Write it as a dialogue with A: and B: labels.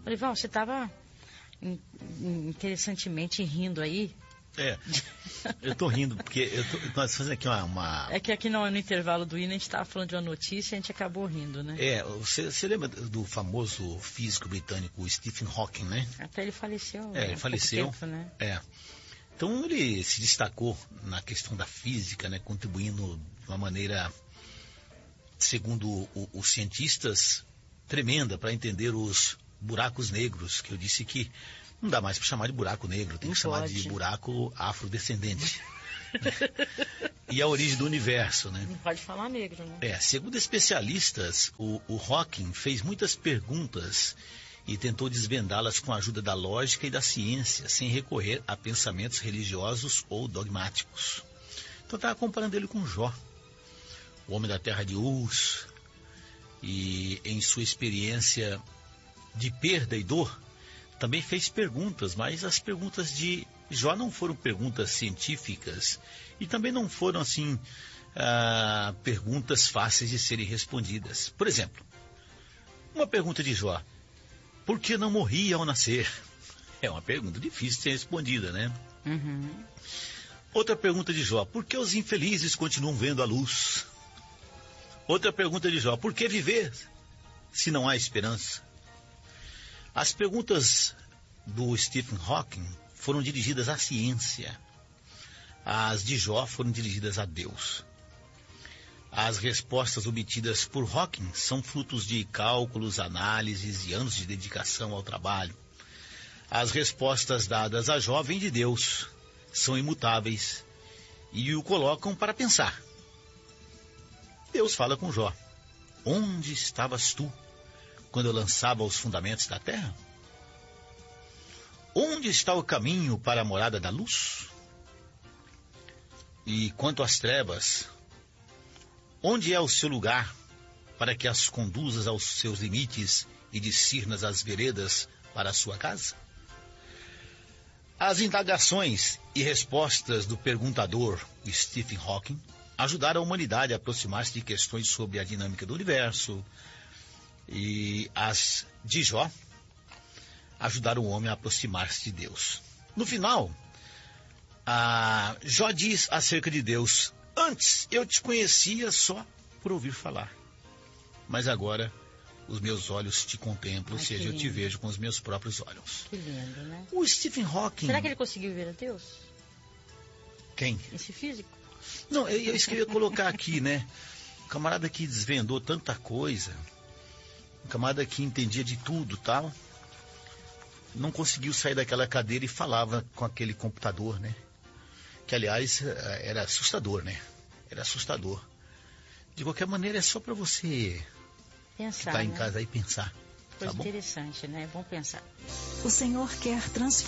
A: Falei, Val, você estava interessantemente rindo aí.
B: Eu tô rindo, porque nós fazemos aqui uma...
A: É que aqui no intervalo do hino a gente estava falando de uma notícia e a gente acabou rindo, né?
B: Você lembra do famoso físico britânico Stephen Hawking, né?
A: Até ele faleceu.
B: Ele faleceu.
A: Pouco tempo, né?
B: Então ele se destacou na questão da física, né? Contribuindo de uma maneira, segundo os cientistas, tremenda para entender os buracos negros, que eu disse que não dá mais para chamar de buraco negro, tem que chamar de buraco afrodescendente. E a origem do universo, né?
A: Não pode falar negro, né?
B: Segundo especialistas, o Hawking fez muitas perguntas e tentou desvendá-las com a ajuda da lógica e da ciência, sem recorrer a pensamentos religiosos ou dogmáticos. Então estava comparando ele com Jó, o homem da terra de Uz, e em sua experiência de perda e dor, também fez perguntas, mas as perguntas de Jó não foram perguntas científicas e também não foram, assim, perguntas fáceis de serem respondidas. Por exemplo, uma pergunta de Jó: por que não morria ao nascer? É uma pergunta difícil de ser respondida, né?
A: Uhum.
B: Outra pergunta de Jó: por que os infelizes continuam vendo a luz? Outra pergunta de Jó: por que viver se não há esperança? As perguntas do Stephen Hawking foram dirigidas à ciência. As de Jó foram dirigidas a Deus. As respostas obtidas por Hawking são frutos de cálculos, análises e anos de dedicação ao trabalho. As respostas dadas a Jó vêm de Deus, são imutáveis e o colocam para pensar. Deus fala com Jó: onde estavas tu quando eu lançava os fundamentos da terra? Onde está o caminho para a morada da luz? E quanto às trevas, onde é o seu lugar para que as conduzas aos seus limites e discernas as veredas para a sua casa? As indagações e respostas do perguntador Stephen Hawking ajudaram a humanidade a aproximar-se de questões sobre a dinâmica do universo, e as de Jó ajudaram o homem a aproximar-se de Deus. No final, Jó diz acerca de Deus: antes eu te conhecia só por ouvir falar, mas agora os meus olhos te contemplam, ou seja, eu te vejo com os meus próprios olhos.
A: Que lindo, né?
B: O Stephen Hawking...
A: Será que ele conseguiu ver a Deus?
B: Quem?
A: Esse físico?
B: Não, eu queria colocar aqui, né? Um camarada que desvendou tanta coisa, um camarada que entendia de tudo, tal, não conseguiu sair daquela cadeira e falava com aquele computador, né? Que, aliás, era assustador, né? Era assustador. De qualquer maneira, é só para você
A: pensar,
B: que tá em casa aí pensar.
A: Coisa
B: tá bom?
A: interessante, né? É bom pensar.
C: O Senhor quer transformar